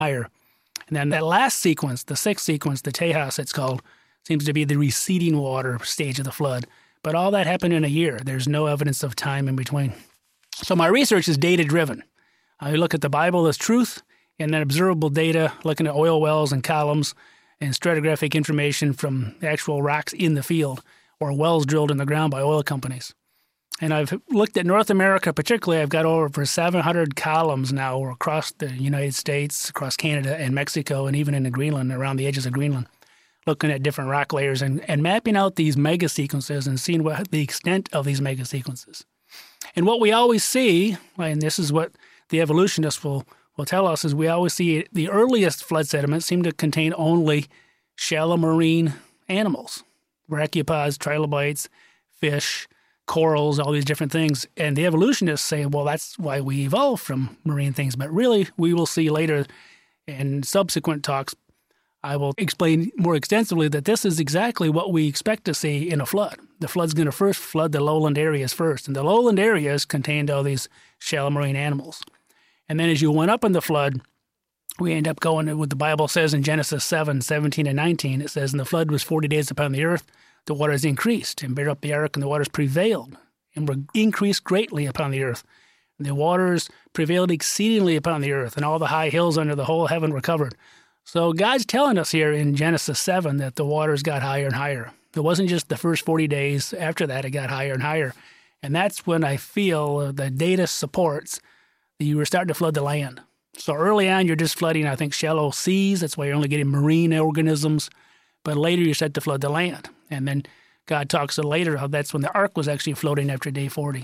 higher. And then that last sequence, the sixth sequence, the Tejas it's called, seems to be the receding water stage of the flood. But all that happened in a year. There's no evidence of time in between. So my research is data-driven. I look at the Bible as truth and then observable data, looking at oil wells and columns and stratigraphic information from actual rocks in the field or wells drilled in the ground by oil companies. And I've looked at North America particularly. I've got over 700 columns now across the United States, across Canada and Mexico, and even into Greenland, around the edges of Greenland, looking at different rock layers and mapping out these mega sequences and seeing what the extent of these mega sequences. And what we always see, and this is what the evolutionists will tell us, is we always see the earliest flood sediments seem to contain only shallow marine animals, brachiopods, trilobites, fish, corals, all these different things. And the evolutionists say, well, that's why we evolved from marine things. But really, we will see later in subsequent talks, I will explain more extensively that this is exactly what we expect to see in a flood. The flood's going to first flood the lowland areas first. And the lowland areas contained all these shallow marine animals. And then as you went up in the flood, we end up going to what the Bible says in Genesis 7, 17 and 19. It says, and the flood was 40 days upon the earth. The waters increased and bare up the ark, and the waters prevailed and were increased greatly upon the earth. And the waters prevailed exceedingly upon the earth, and all the high hills under the whole heaven were covered. So God's telling us here in Genesis 7 that the waters got higher and higher. It wasn't just the first 40 days. After that, it got higher and higher. And that's when I feel the data supports that you were starting to flood the land. So early on, you're just flooding, I think, shallow seas. That's why you're only getting marine organisms. But later, you start to flood the land. And then God talks later how that's when the ark was actually floating after day 40.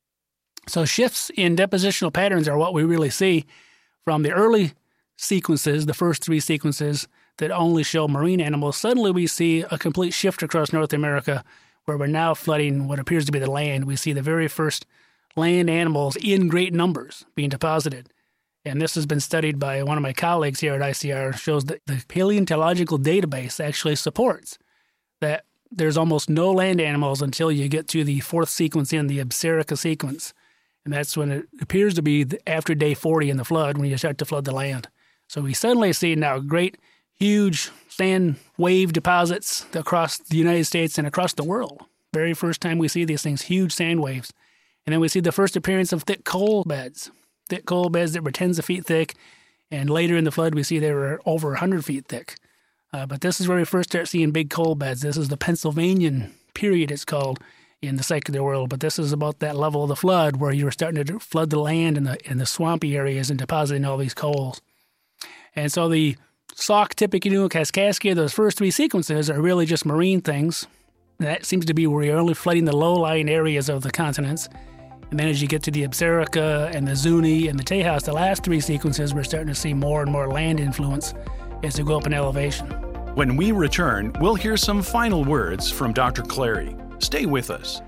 So shifts in depositional patterns are what we really see from the early sequences, the first three sequences that only show marine animals. Suddenly we see a complete shift across North America where we're now flooding what appears to be the land. We see the very first land animals in great numbers being deposited. And this has been studied by one of my colleagues here at ICR, shows that the paleontological database actually supports that there's almost no land animals until you get to the fourth sequence in the Absarica sequence. And that's when it appears to be after day 40 in the flood when you start to flood the land. So we suddenly see now great, huge sand wave deposits across the United States and across the world. Very first time we see these things, huge sand waves. And then we see the first appearance of thick coal beds that were tens of feet thick. And later in the flood, we see they were over 100 feet thick. But this is where we first start seeing big coal beds. This is the Pennsylvanian period, it's called, in the secular world. But this is about that level of the flood where you were starting to flood the land in the swampy areas and depositing all these coals. And so the Sauk, Tippecanoe, Kaskaskia, those first three sequences are really just marine things. That seems to be where you're only flooding the low-lying areas of the continents. And then as you get to the Absarica and the Zuni and the Tejas, the last three sequences, we're starting to see more and more land influence as we go up in elevation. When we return, we'll hear some final words from Dr. Clary. Stay with us.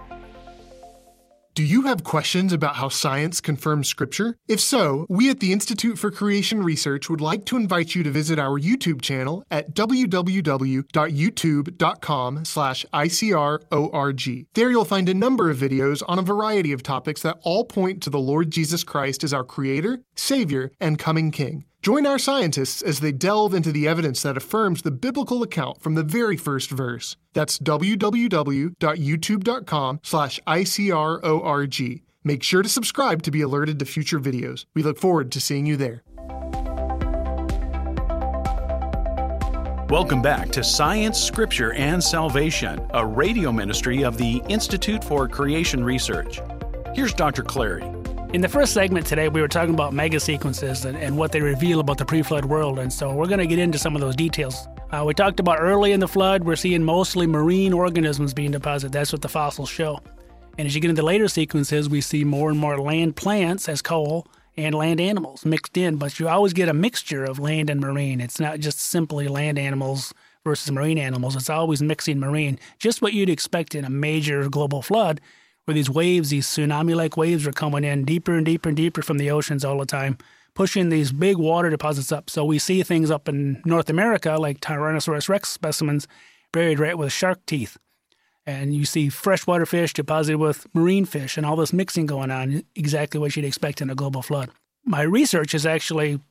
Do you have questions about how science confirms Scripture? If so, we at the Institute for Creation Research would like to invite you to visit our YouTube channel at www.youtube.com/ICRORG. There you'll find a number of videos on a variety of topics that all point to the Lord Jesus Christ as our Creator, Savior, and coming King. Join our scientists as they delve into the evidence that affirms the biblical account from the very first verse. That's www.youtube.com/ICRORG. Make sure to subscribe to be alerted to future videos. We look forward to seeing you there. Welcome back to Science, Scripture, and Salvation, a radio ministry of the Institute for Creation Research. Here's Dr. Clary. In the first segment today, we were talking about mega sequences and what they reveal about the pre-flood world, and so we're going to get into some of those details. We talked about early in the flood, we're seeing mostly marine organisms being deposited. That's what the fossils show. And as you get into later sequences, we see more and more land plants as coal and land animals mixed in, but you always get a mixture of land and marine. It's not just simply land animals versus marine animals. It's always mixing marine, just what you'd expect in a major global flood, where these waves, these tsunami-like waves are coming in deeper and deeper and deeper from the oceans all the time, pushing these big water deposits up. So we see things up in North America, like Tyrannosaurus rex specimens, buried right with shark teeth. And you see freshwater fish deposited with marine fish and all this mixing going on, exactly what you'd expect in a global flood. My research is actually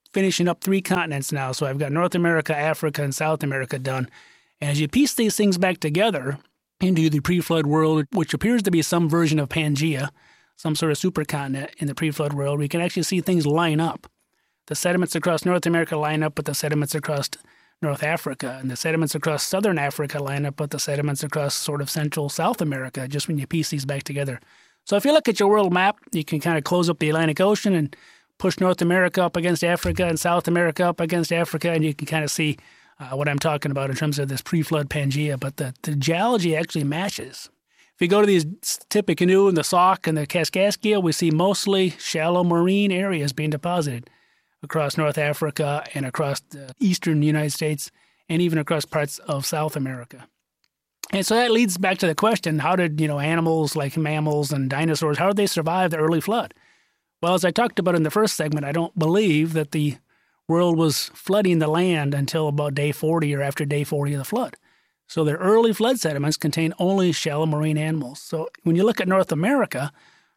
finishing up 3 continents now. So I've got North America, Africa, and South America done. And as you piece these things back together into the pre-flood world, which appears to be some version of Pangaea, some sort of supercontinent in the pre-flood world, we can actually see things line up. The sediments across North America line up with the sediments across North Africa, and the sediments across Southern Africa line up with the sediments across sort of Central South America, just when you piece these back together. So if you look at your world map, you can kind of close up the Atlantic Ocean and push North America up against Africa and South America up against Africa, and you can kind of see what I'm talking about in terms of this pre-flood Pangaea. But the geology actually matches. If you go to these Tippecanoe and the Sauk and the Kaskaskia, we see mostly shallow marine areas being deposited across North Africa and across the eastern United States and even across parts of South America. And so that leads back to the question, how did, animals like mammals and dinosaurs, how did they survive the early flood? Well, as I talked about in the first segment, I don't believe that the world was flooding the land until about day 40 or after day 40 of the flood. So the early flood sediments contain only shallow marine animals. So when you look at North America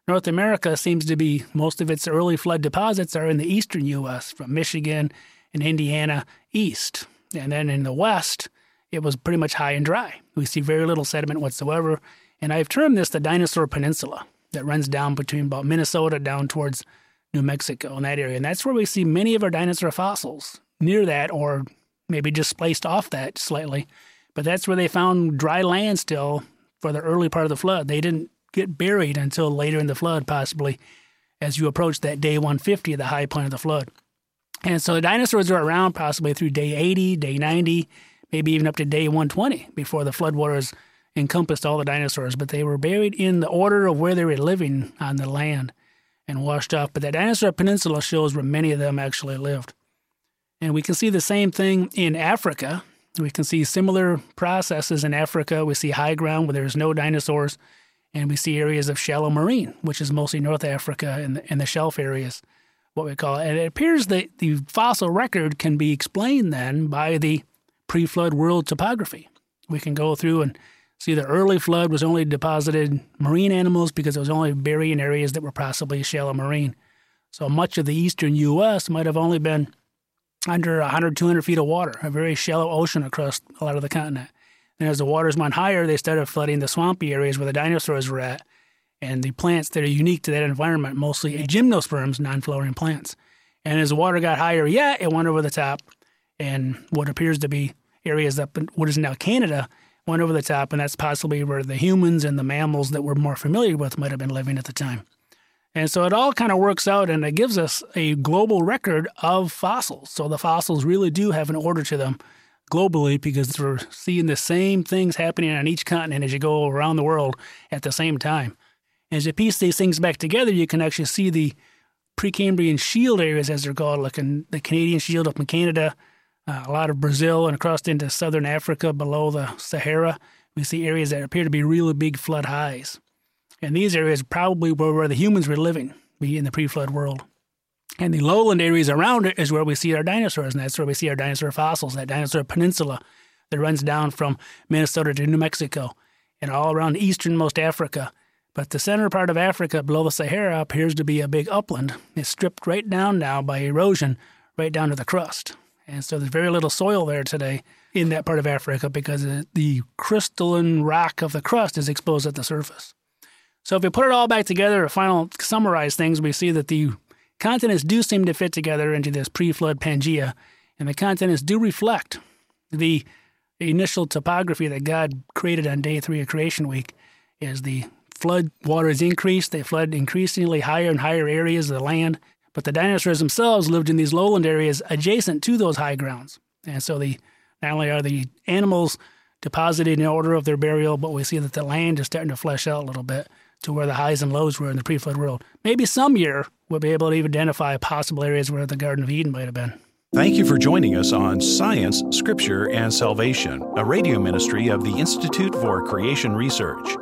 seems to be, most of its early flood deposits are in the eastern U.S., from Michigan and Indiana east. And then in the west, it was pretty much high and dry. We see very little sediment whatsoever. And I've termed this the Dinosaur Peninsula that runs down between about Minnesota down towards New Mexico in that area. And that's where we see many of our dinosaur fossils, near that or maybe just spaced off that slightly. But that's where they found dry land still for the early part of the flood. They didn't get buried until later in the flood, possibly, as you approach that day 150, the high point of the flood. And so the dinosaurs are around possibly through day 80, day 90, maybe even up to day 120 before the floodwaters encompassed all the dinosaurs. But they were buried in the order of where they were living on the land and washed off. But the Dinosaur Peninsula shows where many of them actually lived. And we can see the same thing in Africa. We can see similar processes in Africa. We see high ground where there's no dinosaurs, and we see areas of shallow marine, which is mostly North Africa and the shelf areas, what we call it. And it appears that the fossil record can be explained then by the pre-flood world topography. We can go through and see the early flood was only deposited marine animals because it was only buried in areas that were possibly shallow marine. So much of the eastern U.S. might have only been under 100, 200 feet of water, a very shallow ocean across a lot of the continent. And as the waters went higher, they started flooding the swampy areas where the dinosaurs were at, and the plants that are unique to that environment, mostly gymnosperms, non-flowering plants. And as the water got higher, it went over the top, and what appears to be areas up in what is now Canada went over the top, and that's possibly where the humans and the mammals that we're more familiar with might have been living at the time. And so it all kind of works out, and it gives us a global record of fossils. So the fossils really do have an order to them globally because we're seeing the same things happening on each continent as you go around the world at the same time. As you piece these things back together, you can actually see the Precambrian shield areas, as they're called, like in the Canadian shield up in Canada, a lot of Brazil, and across into southern Africa below the Sahara. We see areas that appear to be really big flood highs. And these areas probably were where the humans were living, be in the pre-flood world. And the lowland areas around it is where we see our dinosaurs, and that's where we see our dinosaur fossils, that dinosaur peninsula that runs down from Minnesota to New Mexico and all around easternmost Africa. But the center part of Africa below the Sahara appears to be a big upland. It's stripped right down now by erosion, right down to the crust. And so there's very little soil there today in that part of Africa because the crystalline rock of the crust is exposed at the surface. So if we put it all back together, summarize things, we see that the continents do seem to fit together into this pre-flood Pangaea, and the continents do reflect the initial topography that God created on day 3 of Creation Week. As the flood waters increased, they flood increasingly higher and higher areas of the land, but the dinosaurs themselves lived in these lowland areas adjacent to those high grounds. And so not only are the animals deposited in order of their burial, but we see that the land is starting to flesh out a little bit to where the highs and lows were in the pre-flood world. Maybe some year we'll be able to even identify possible areas where the Garden of Eden might have been. Thank you for joining us on Science, Scripture, and Salvation, a radio ministry of the Institute for Creation Research.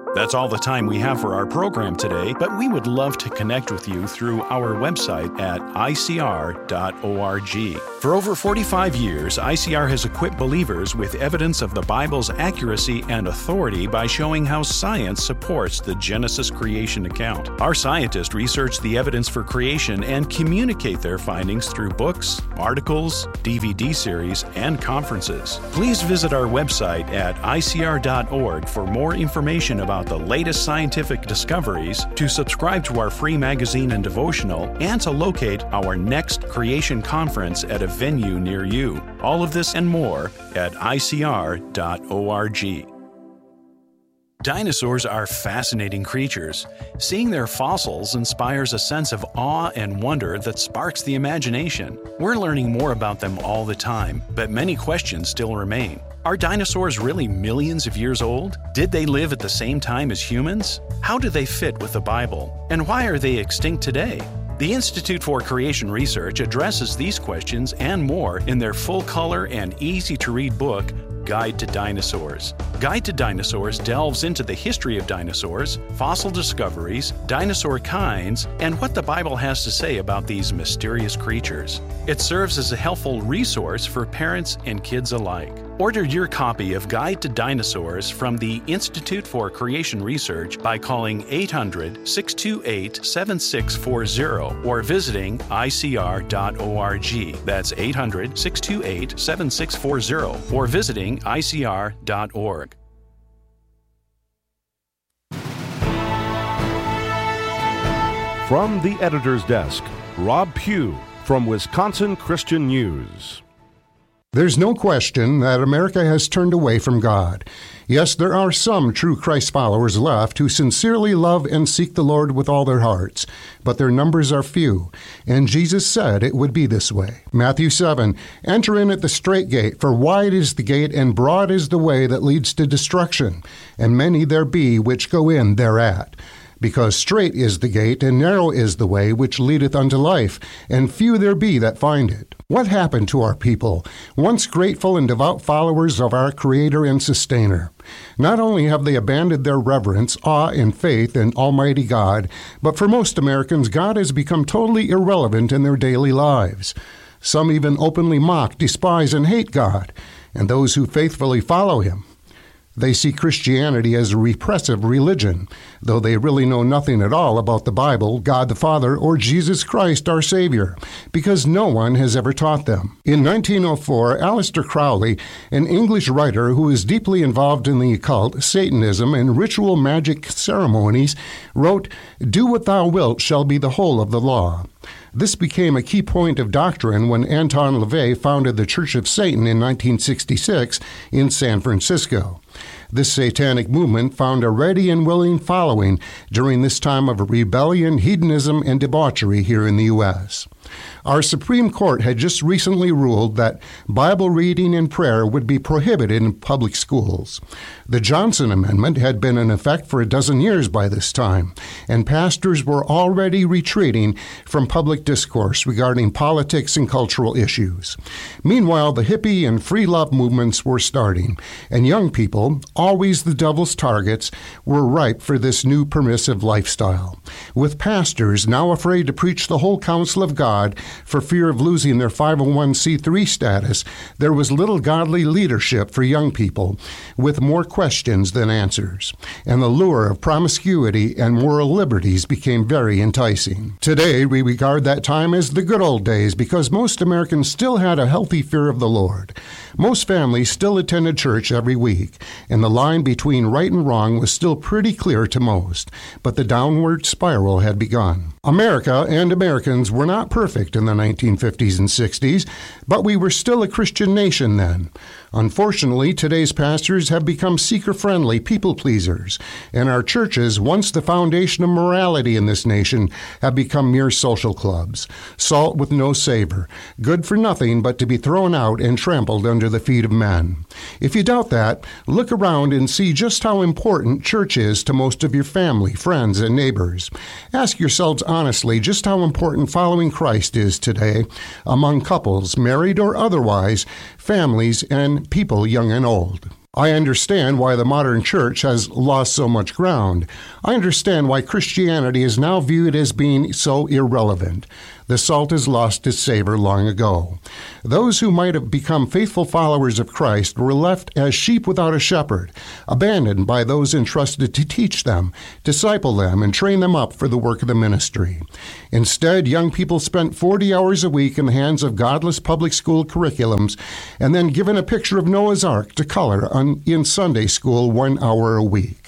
That's all the time we have for our program today, but we would love to connect with you through our website at icr.org. For over 45 years, ICR has equipped believers with evidence of the Bible's accuracy and authority by showing how science supports the Genesis creation account. Our scientists research the evidence for creation and communicate their findings through books, articles, DVD series, and conferences. Please visit our website at icr.org for more information about the latest scientific discoveries, to subscribe to our free magazine and devotional, and to locate our next creation conference at a venue near you. All of this and more at icr.org. Dinosaurs are fascinating creatures. Seeing their fossils inspires a sense of awe and wonder that sparks the imagination. We're learning more about them all the time, but many questions still remain. Are dinosaurs really millions of years old? Did they live at the same time as humans? How do they fit with the Bible? And why are they extinct today? The Institute for Creation Research addresses these questions and more in their full-color and easy-to-read book, Guide to Dinosaurs. Guide to Dinosaurs delves into the history of dinosaurs, fossil discoveries, dinosaur kinds, and what the Bible has to say about these mysterious creatures. It serves as a helpful resource for parents and kids alike. Order your copy of Guide to Dinosaurs from the Institute for Creation Research by calling 800-628-7640 or visiting icr.org. That's 800-628-7640 or visiting icr.org. From the editor's desk, Rob Pugh from Wisconsin Christian News. There's no question that America has turned away from God. Yes, there are some true Christ followers left who sincerely love and seek the Lord with all their hearts, but their numbers are few, and Jesus said it would be this way. Matthew 7, "Enter in at the strait gate, for wide is the gate and broad is the way that leads to destruction, and many there be which go in thereat. Because strait is the gate, and narrow is the way which leadeth unto life, and few there be that find it." What happened to our people, once grateful and devout followers of our Creator and Sustainer? Not only have they abandoned their reverence, awe, and faith in Almighty God, but for most Americans, God has become totally irrelevant in their daily lives. Some even openly mock, despise, and hate God, and those who faithfully follow Him. They see Christianity as a repressive religion, though they really know nothing at all about the Bible, God the Father, or Jesus Christ, our Savior, because no one has ever taught them. In 1904, Aleister Crowley, an English writer who is deeply involved in the occult, Satanism, and ritual magic ceremonies, wrote, "Do what thou wilt shall be the whole of the law." This became a key point of doctrine when Anton LaVey founded the Church of Satan in 1966 in San Francisco. This satanic movement found a ready and willing following during this time of rebellion, hedonism, and debauchery here in the U.S. Our Supreme Court had just recently ruled that Bible reading and prayer would be prohibited in public schools. The Johnson Amendment had been in effect for a dozen years by this time, and pastors were already retreating from public discourse regarding politics and cultural issues. Meanwhile, the hippie and free love movements were starting, and young people, always the devil's targets, were ripe for this new permissive lifestyle. With pastors now afraid to preach the whole counsel of God for fear of losing their 501c3 status, there was little godly leadership for young people, with more questions than answers, and the lure of promiscuity and moral liberties became very enticing. Today, we regard that time as the good old days because most Americans still had a healthy fear of the Lord. Most families still attended church every week, and the line between right and wrong was still pretty clear to most, but the downward spiral had begun. America and Americans were not perfect in the 1950s and 60s, but we were still a Christian nation then. Unfortunately, today's pastors have become seeker-friendly people-pleasers, and our churches, once the foundation of morality in this nation, have become mere social clubs, salt with no savor, good for nothing but to be thrown out and trampled under the feet of men. If you doubt that, look around and see just how important church is to most of your family, friends, and neighbors. Ask yourselves honestly just how important following Christ is today among couples, married or otherwise, families, and people young and old. I understand why the modern church has lost so much ground. I understand why Christianity is now viewed as being so irrelevant. The salt has lost its savor long ago. Those who might have become faithful followers of Christ were left as sheep without a shepherd, abandoned by those entrusted to teach them, disciple them, and train them up for the work of the ministry. Instead, young people spent 40 hours a week in the hands of godless public school curriculums and then given a picture of Noah's Ark to color in Sunday school 1 hour a week.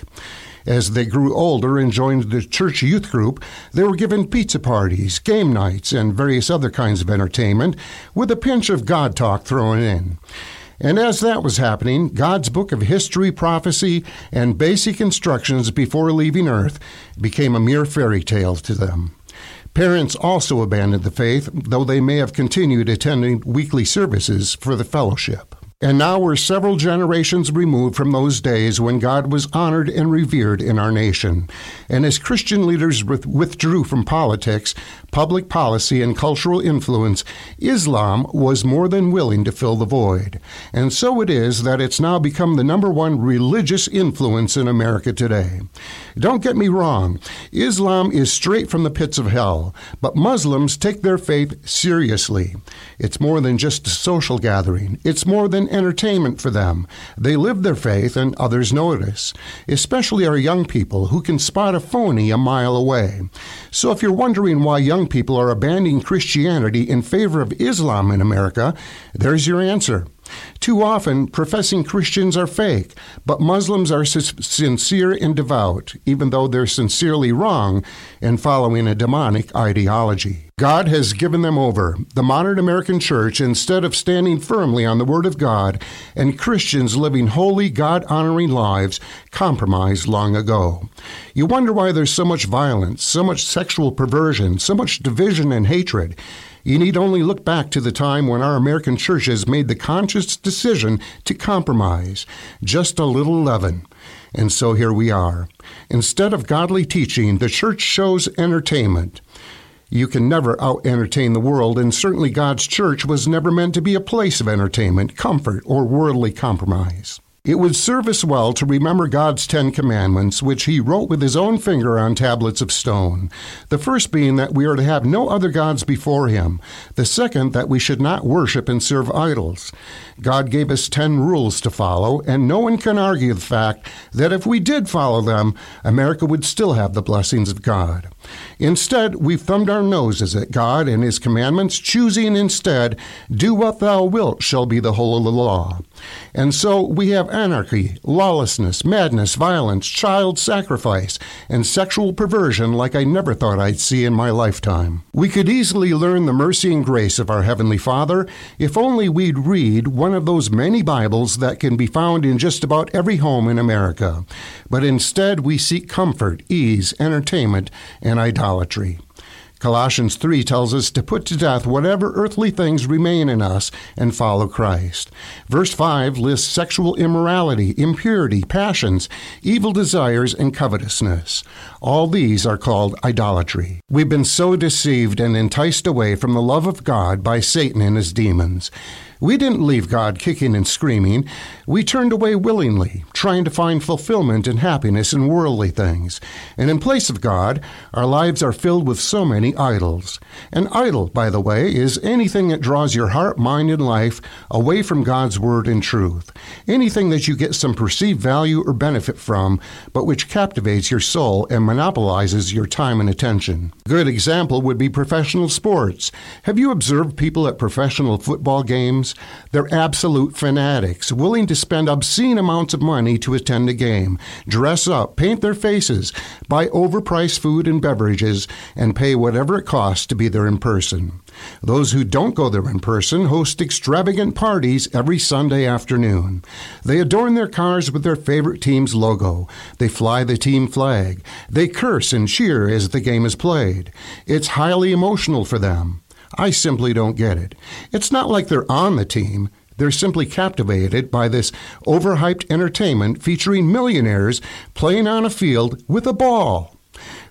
As they grew older and joined the church youth group, they were given pizza parties, game nights, and various other kinds of entertainment, with a pinch of God talk thrown in. And as that was happening, God's book of history, prophecy, and basic instructions before leaving earth became a mere fairy tale to them. Parents also abandoned the faith, though they may have continued attending weekly services for the fellowship. And now we're several generations removed from those days when God was honored and revered in our nation. And as Christian leaders withdrew from politics, public policy, and cultural influence, Islam was more than willing to fill the void. And so it is that it's now become the number one religious influence in America today. Don't get me wrong, Islam is straight from the pits of hell, but Muslims take their faith seriously. It's more than just a social gathering. It's more than entertainment for them. They live their faith and others notice, especially our young people who can spot a phony a mile away. So if you're wondering why young people are abandoning Christianity in favor of Islam in America, there's your answer. Too often, professing Christians are fake, but Muslims are sincere and devout, even though they're sincerely wrong and following a demonic ideology. God has given them over. The modern American church, instead of standing firmly on the Word of God, and Christians living holy, God-honoring lives, compromised long ago. You wonder why there's so much violence, so much sexual perversion, so much division and hatred. You need only look back to the time when our American churches made the conscious decision to compromise, just a little leaven. And so here we are. Instead of godly teaching, the church shows entertainment. You can never out-entertain the world, and certainly God's church was never meant to be a place of entertainment, comfort, or worldly compromise. It would serve us well to remember God's 10 Commandments, which he wrote with his own finger on tablets of stone. The first being that we are to have no other gods before him. The second, that we should not worship and serve idols. God gave us 10 rules to follow, and no one can argue the fact that if we did follow them, America would still have the blessings of God. Instead, we've thumbed our noses at God and his commandments, choosing instead, do what thou wilt shall be the whole of the law. And so we have anarchy, lawlessness, madness, violence, child sacrifice, and sexual perversion like I never thought I'd see in my lifetime. We could easily learn the mercy and grace of our Heavenly Father if only we'd read one of those many Bibles that can be found in just about every home in America. But instead we seek comfort, ease, entertainment, and idolatry. Colossians 3 tells us to put to death whatever earthly things remain in us and follow Christ. Verse 5 lists sexual immorality, impurity, passions, evil desires, and covetousness. All these are called idolatry. We've been so deceived and enticed away from the love of God by Satan and his demons. We didn't leave God kicking and screaming. We turned away willingly, trying to find fulfillment and happiness in worldly things. And in place of God, our lives are filled with so many idols. An idol, by the way, is anything that draws your heart, mind, and life away from God's word and truth. Anything that you get some perceived value or benefit from, but which captivates your soul and monopolizes your time and attention. A good example would be professional sports. Have you observed people at professional football games? They're absolute fanatics, willing to spend obscene amounts of money to attend a game, dress up, paint their faces, buy overpriced food and beverages, and pay whatever it costs to be there in person. Those who don't go there in person host extravagant parties every Sunday afternoon. They adorn their cars with their favorite team's logo. They fly the team flag. They curse and cheer as the game is played. It's highly emotional for them. I simply don't get it. It's not like they're on the team. They're simply captivated by this overhyped entertainment featuring millionaires playing on a field with a ball.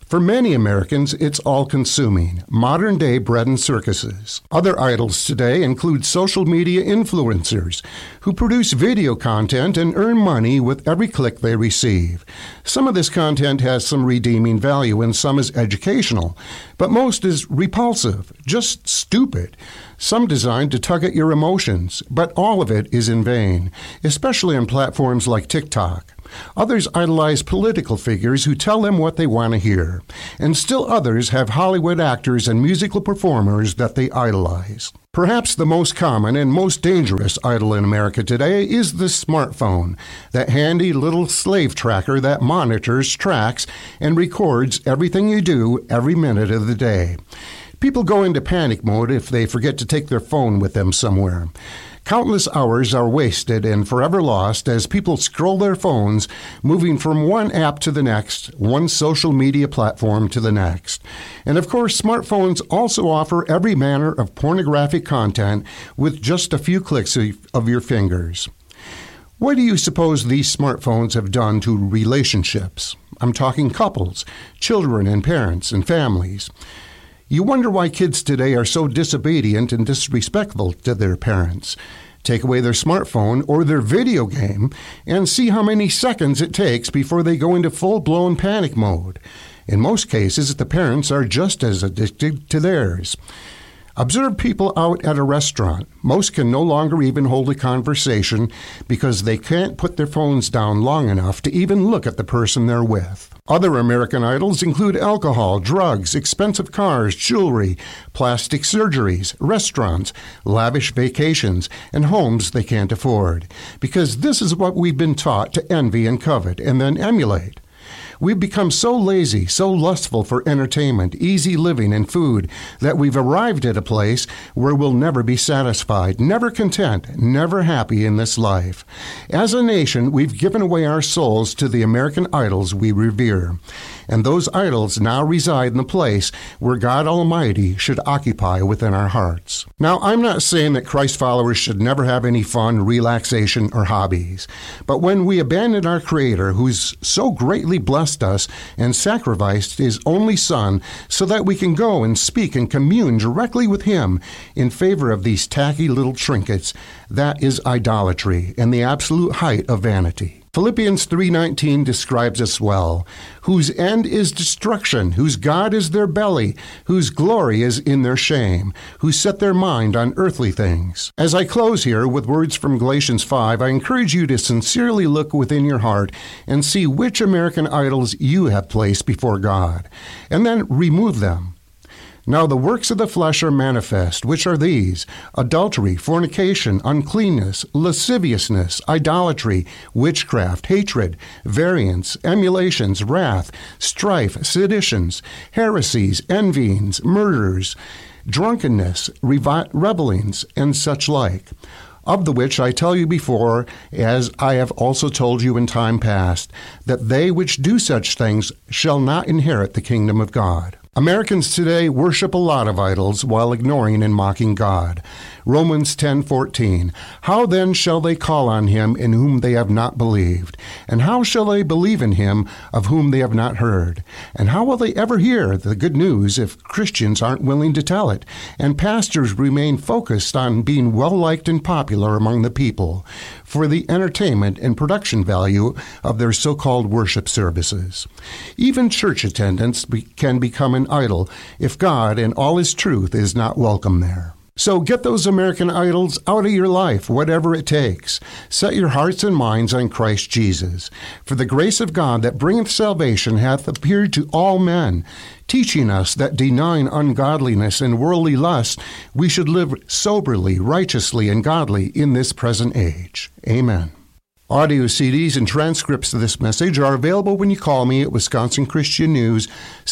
For many Americans, it's all-consuming, modern-day bread and circuses. Other idols today include social media influencers who produce video content and earn money with every click they receive. Some of this content has some redeeming value and some is educational, but most is repulsive, just stupid. Some designed to tug at your emotions, but all of it is in vain, especially on platforms like TikTok. Others idolize political figures who tell them what they want to hear. And still others have Hollywood actors and musical performers that they idolize. Perhaps the most common and most dangerous idol in America today is the smartphone, that handy little slave tracker that monitors, tracks, and records everything you do every minute of the day. People go into panic mode if they forget to take their phone with them somewhere. Countless hours are wasted and forever lost as people scroll their phones, moving from one app to the next, one social media platform to the next. And of course, smartphones also offer every manner of pornographic content with just a few clicks of your fingers. What do you suppose these smartphones have done to relationships? I'm talking couples, children and parents and families. You wonder why kids today are so disobedient and disrespectful to their parents. Take away their smartphone or their video game and see how many seconds it takes before they go into full-blown panic mode. In most cases, the parents are just as addicted to theirs. Observe people out at a restaurant. Most can no longer even hold a conversation because they can't put their phones down long enough to even look at the person they're with. Other American idols include alcohol, drugs, expensive cars, jewelry, plastic surgeries, restaurants, lavish vacations, and homes they can't afford. Because this is what we've been taught to envy and covet and then emulate. We've become so lazy, so lustful for entertainment, easy living, and food that we've arrived at a place where we'll never be satisfied, never content, never happy in this life. As a nation, we've given away our souls to the American idols we revere. And those idols now reside in the place where God Almighty should occupy within our hearts. Now, I'm not saying that Christ followers should never have any fun, relaxation, or hobbies. But when we abandon our Creator, who's so greatly blessed us and sacrificed His only Son so that we can go and speak and commune directly with Him in favor of these tacky little trinkets, that is idolatry and the absolute height of vanity. Philippians 3:19 describes us well, whose end is destruction, whose God is their belly, whose glory is in their shame, who set their mind on earthly things. As I close here with words from Galatians 5, I encourage you to sincerely look within your heart and see which American idols you have placed before God, and then remove them. Now the works of the flesh are manifest, which are these: adultery, fornication, uncleanness, lasciviousness, idolatry, witchcraft, hatred, variance, emulations, wrath, strife, seditions, heresies, envyings, murders, drunkenness, revelings, and such like. Of the which I tell you before, as I have also told you in time past, that they which do such things shall not inherit the kingdom of God. Americans today worship a lot of idols while ignoring and mocking God. Romans 10:14. How then shall they call on him in whom they have not believed? And how shall they believe in him of whom they have not heard? And how will they ever hear the good news if Christians aren't willing to tell it, and pastors remain focused on being well-liked and popular among the people for the entertainment and production value of their so-called worship services? Even church attendance can become an idol if God and all His truth is not welcome there. So get those American idols out of your life, whatever it takes. Set your hearts and minds on Christ Jesus. For the grace of God that bringeth salvation hath appeared to all men, teaching us that denying ungodliness and worldly lust, we should live soberly, righteously, and godly in this present age. Amen. Audio CDs and transcripts of this message are available when you call me at Wisconsin Christian News,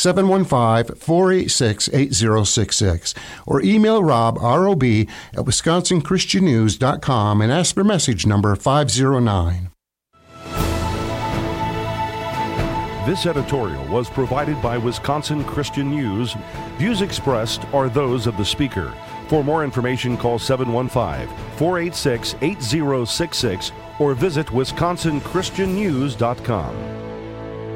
715-486-8066, or email Rob, R-O-B, at wisconsinchristiannews.com and ask for message number 509. This editorial was provided by Wisconsin Christian News. Views expressed are those of the speaker. For more information, call 715-486-8066 or visit wisconsinchristiannews.com.